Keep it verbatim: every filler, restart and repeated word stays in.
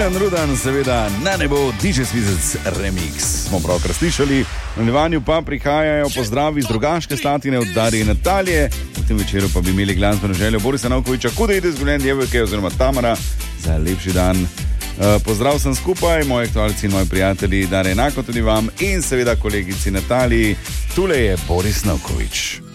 Dejan Rudan, seveda na nebo, D J Svizec Remix. Smo pravkar slišali, v nadaljevanju pa prihajajo pozdravi iz Rogaške Slatine od Darije in Natalije. V tem večeru pa bi imeli glasbeno željo Borisa Novkoviča, kuda ide izgubljen djevojke oziroma Tamara za lepši dan. Uh, pozdrav sem skupaj, moji aktualci in moji prijatelji, Darija enako tudi vam in seveda kolegici Nataliji. Tule je Boris Novkovič.